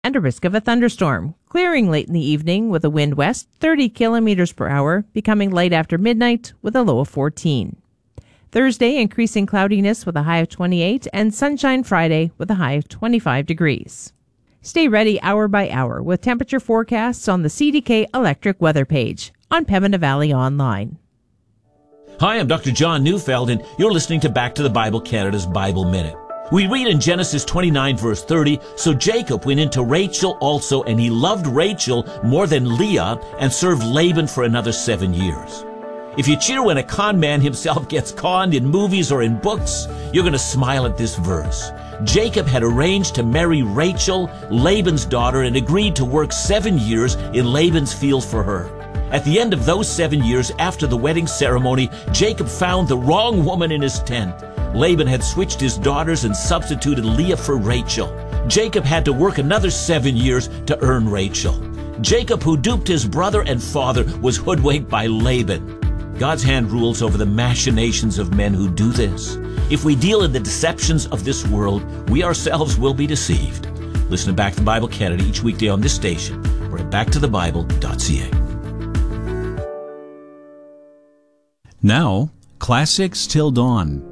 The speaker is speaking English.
and a risk of a thunderstorm, clearing late in the evening with a wind west 30 kilometers per hour, becoming light after midnight with a low of 14. Thursday, increasing cloudiness with a high of 28, and sunshine Friday with a high of 25 degrees. Stay ready hour by hour with temperature forecasts on the CDK Electric Weather page on Pembina Valley Online. Hi, I'm Dr. John Neufeld, and you're listening to Back to the Bible Canada's Bible Minute. We read in Genesis 29, verse 30, "So Jacob went into Rachel also, and he loved Rachel more than Leah, and served Laban for another 7 years." If you cheer when a con man himself gets conned in movies or in books, you're going to smile at this verse. Jacob had arranged to marry Rachel, Laban's daughter, and agreed to work 7 years in Laban's field for her. At the end of those 7 years after the wedding ceremony, Jacob found the wrong woman in his tent. Laban had switched his daughters and substituted Leah for Rachel. Jacob had to work another 7 years to earn Rachel. Jacob, who duped his brother and father, was hoodwinked by Laban. God's hand rules over the machinations of men who do this. If we deal in the deceptions of this world, we ourselves will be deceived. Listen to Back to the Bible Canada each weekday on this station or at backtothebible.ca. Now, Classics Till Dawn.